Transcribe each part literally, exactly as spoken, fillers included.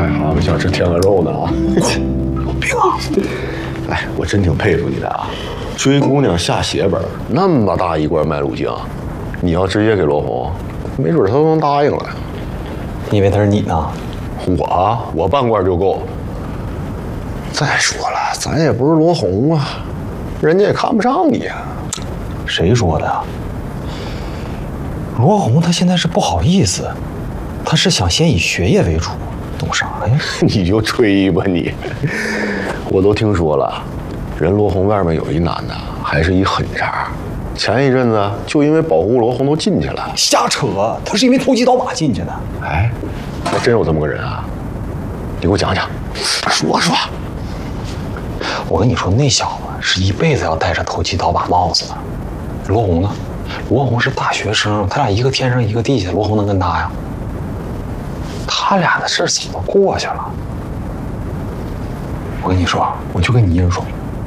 好像想吃天鹅肉呢啊！ 有病啊！ 哎，我真挺佩服你的啊，追姑娘下血本，那么大一罐麦乳精，你要直接给罗红，没准她都能答应了。 你以为他是你呢？ 我啊，我半罐就够。再说了，咱也不是罗红啊，人家也看不上你啊。 谁说的啊？罗红他现在是不好意思，他是想先以学业为主，懂啥呀？ 你就吹吧你！我都听说了，人罗红外面有一男的，还是一狠茬。前一阵子就因为保护罗红都进去了。 瞎扯，他是因为投机倒把进去的。 哎，还真有这么个人啊？你给我讲讲，说说。 我跟你说，那小子是一辈子要戴着投机倒把帽子的。罗红呢？罗红是大学生，他俩一个天上一个地下，罗红能跟他呀？他俩的事早都过去了。我跟你说，我就跟你一人说，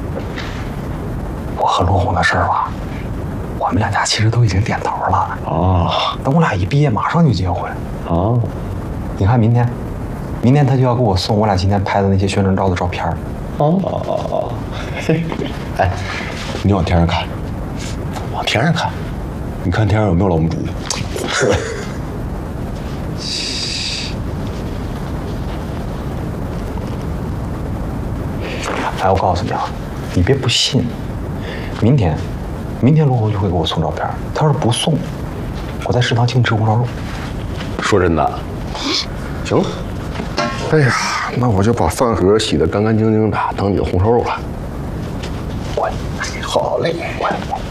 我和罗红的事儿吧，我们两家其实都已经点头了啊。等我俩一毕业，马上就结婚啊。你看明天，明天他就要给我送我俩今天拍的那些宣传照的照片。哦哦哦哦， 哎，你往天上看，往天上看，你看天上有没有老母猪？ 哎，我告诉你啊，你别不信，明天，明天罗红就会给我送照片。他要是不送，我在食堂请你吃红烧肉。 说真的，行。哎呀，那我就把饭盒洗得干干净净的，当你的红烧肉了。 滚！ 好嘞， 滚！